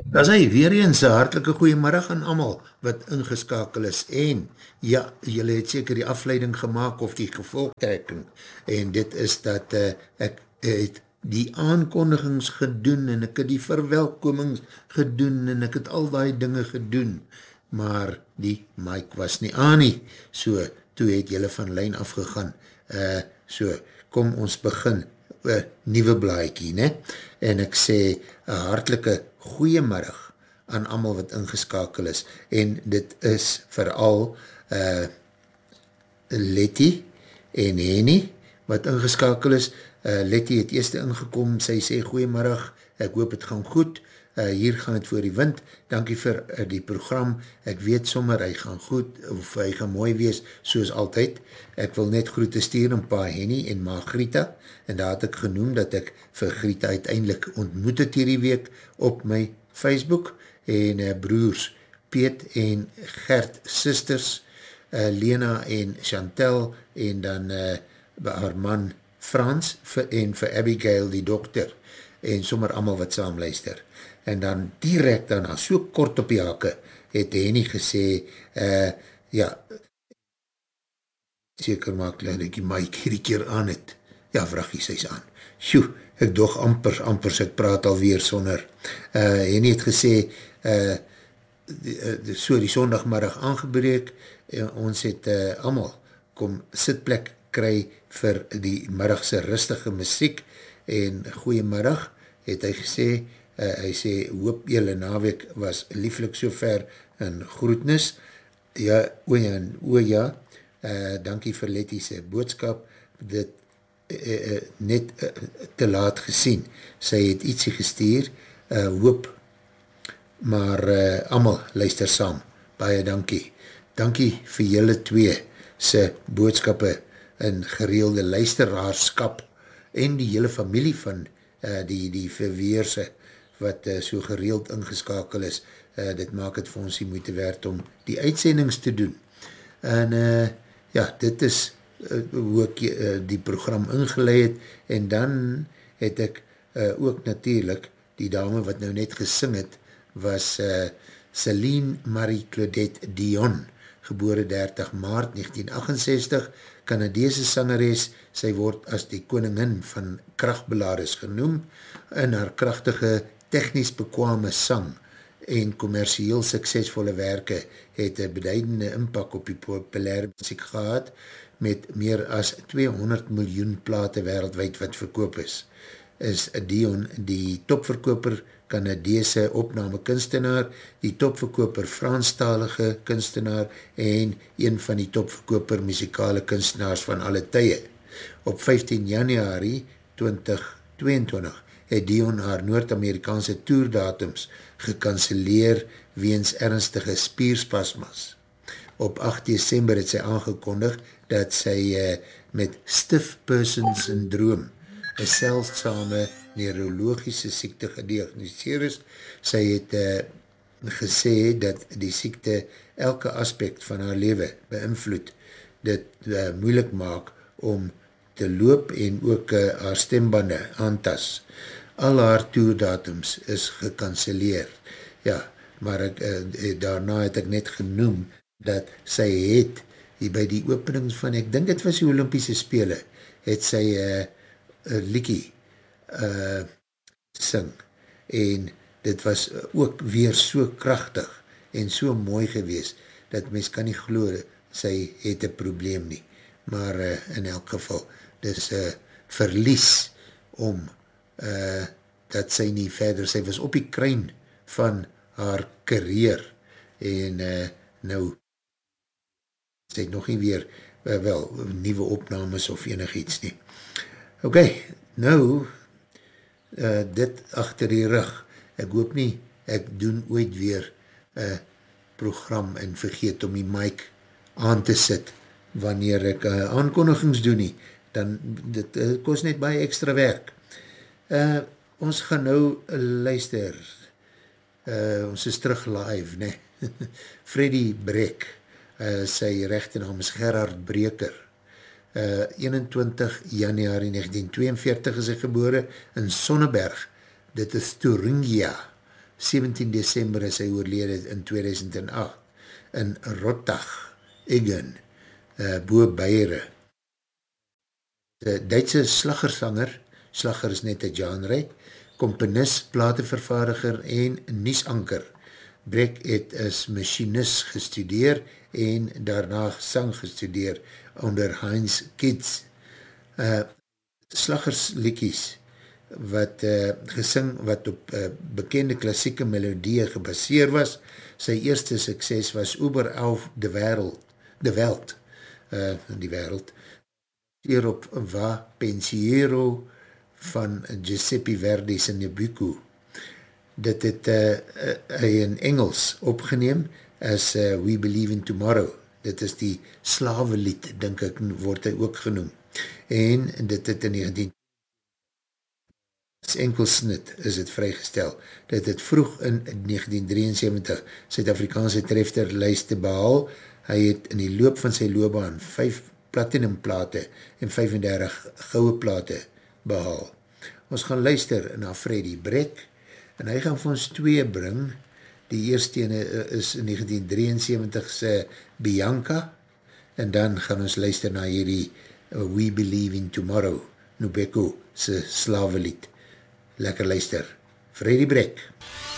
Daar is hy weer eens een hartelike goeiemiddag aan almal wat ingeskakel is en ja, julle het seker die afleiding gemaakt of die gevolgtrekking en dit is dat ek het die aankondigings gedoen en ek het die verwelkomings gedoen en ek het al die dinge gedoen, maar die mic was nie aan nie, so toe het julle van lyn afgegaan, so kom ons begin nieuwe blaadjie, ne? En ek sê een hartelike goeiemiddag aan almal wat ingeskakel is, en dit is vooral Letty en Henny wat ingeskakel is. Letty het eerst ingekom, sy sê goeiemiddag, ek hoop het gaan goed, hier gaan het voor die wind, dankie vir die program, ek weet sommer, hy gaan goed, of hy gaan mooi wees, soos altyd, ek wil net groete stuur aan pa Henny en ma Grieta, en daar het ek genoem dat ek vir Grieta uiteindelik ontmoet het hierdie week op my Facebook, en broers Piet en Gert sisters, Lena en Chantel, en dan haar man Frans, en vir Abigail die dokter, en sommer allemaal wat saam luister. En dan direct daarna, so kort op die hake, het Henny gesê, ja, seker maak dat ek die mic hierdie keer aan het. Ja, vraggie, sy is aan. Sjoe, ek dog amper, ek praat alweer sonder. Henny het gesê, so die sondagmiddag aangebreek, ons het allemaal kom sitplek kry vir die middagse rustige muziek, en goeiemiddag, het hy gesê, hy sê, hoop jylle naweek was lieflik so ver in groetnis, ja, o ja, dankie vir Letty's boodskap, dit net te laat gesien, sy het ietsie gestuur, hoop, maar allemaal luister saam, baie dankie, dankie vir jylle twee, sy boodskappe in gereelde luisteraarskap, en die hele familie van die verweerse, wat so gereeld ingeskakel is, dit maak het vir ons die moeite werd om die uitsendings te doen. En ja, dit is hoe ek die program ingeleid het, en dan het ek ook natuurlijk, die dame wat nou net gesing het, was Celine Marie Claudette Dion, gebore 30 maart 1968, Canadese sangeres, sy word as die koningin van krachtbelades genoem, in haar krachtige, technisch bekwame sang en commercieel suksesvolle werke het een beduidende impak op die populaire muziek gehad, met meer as 200 miljoen plate wereldwijd wat verkoop is. Is Dion die topverkoper Canadese opname kunstenaar, die topverkoper Franstalige kunstenaar en een van die topverkoper muzikale kunstenaars van alle tye. Op 15 januari 2022 het Dion haar Noord-Amerikaanse toerdatums gekanceleer weens ernstige spierspasmas. Op 8 December het sy aangekondig dat sy met stiff person syndroom, een seldsame neurologische siekte gediagnoseer is. Sy het gesê dat die siekte elke aspect van haar lewe beïnvloed, dit moeilik maak om te loop en ook haar stembande aantas. Al haar toerdatums is gekanceleer. Ja, maar daarna het ek net genoem dat sy het, by die openings van, ek dink het was die Olympiese Spele, het sy liedjie sing, en dit was ook weer so kragtig en so mooi gewees, dat mens kan nie glo, sy het een probleem nie, maar in elk geval, dis verlies om dat sy nie verder, sy was op die kruin van haar carrière, en nou, sy het nog nie weer, wel, nieuwe opnames of enig iets nie. Ok, nou, dit achter die rug, ek hoop nie, ek doen ooit weer program en vergeet om die mic aan te sit, wanneer ek aankondigings doen nie, dan dit kost net baie extra werk. Ons gaan nou luister, ons is terug live, ne? Freddie Brek, sy regte naam is Gerard Breker, 21 januari 1942 is hy gebore in Sonneberg, dit is Thuringia, 17 December is hy oorlede in 2008 in Rottach, Eggen, bo Beiere. Die Duitse slaggersanger, slagger is net een genre, komponist, platenvervaardiger en nuusanker. Breck het as machinist gestudeer en daarna sang gestudeer onder Heinz Kids. Slaggersliedjies wat gesing wat op bekende klassieke melodieën gebaseer was. Sy eerste sukses was Uber auf de Welt, die wereld, hier op Va Pensiero van Giuseppe Verdi se Nabucco. Dit het hy in Engels opgeneem as We Believe in Tomorrow. Dit is die slawelied, dink ek, word hy ook genoem. En dit het in 19 as enkelsnit is het vrygestel. Dit het vroeg in 1973 Suid-Afrikaanse trefterlijste behaal. Hy het in die loop van sy loopbaan 5 platinumplate en 35 goue plate behaal. Ons gaan luister na Freddie Breck en hy gaan vir ons 2 bring. Die eerste ene is in 1973 se Bianca en dan gaan ons luister na hierdie We Believe in Tomorrow, Nubeko se slawelied. Lekker luister, Freddie Breck.